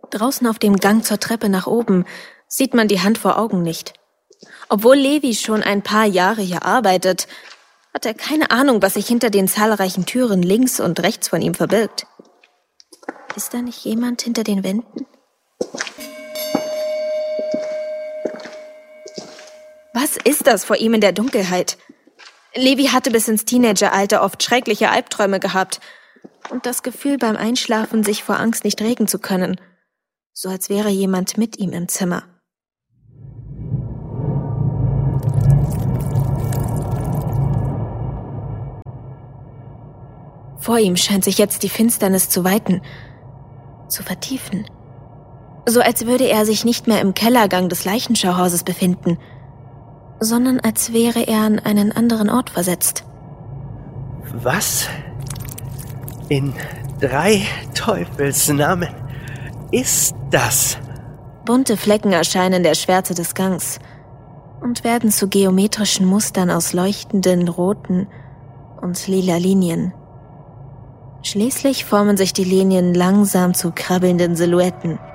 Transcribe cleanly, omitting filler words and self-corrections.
Draußen auf dem Gang zur Treppe nach oben sieht man die Hand vor Augen nicht. Obwohl Levi schon ein paar Jahre hier arbeitet, hat er keine Ahnung, was sich hinter den zahlreichen Türen links und rechts von ihm verbirgt. Ist da nicht jemand hinter den Wänden? Was ist das vor ihm in der Dunkelheit? Levi hatte bis ins Teenageralter oft schreckliche Albträume gehabt und das Gefühl, beim Einschlafen sich vor Angst nicht regen zu können. So als wäre jemand mit ihm im Zimmer. Vor ihm scheint sich jetzt die Finsternis zu weiten, zu vertiefen. So als würde er sich nicht mehr im Kellergang des Leichenschauhauses befinden, sondern als wäre er an einen anderen Ort versetzt. Was in 3 Teufelsnamen ist das? Bunte Flecken erscheinen in der Schwärze des Gangs und werden zu geometrischen Mustern aus leuchtenden roten und lila Linien. Schließlich formen sich die Linien langsam zu krabbelnden Silhouetten.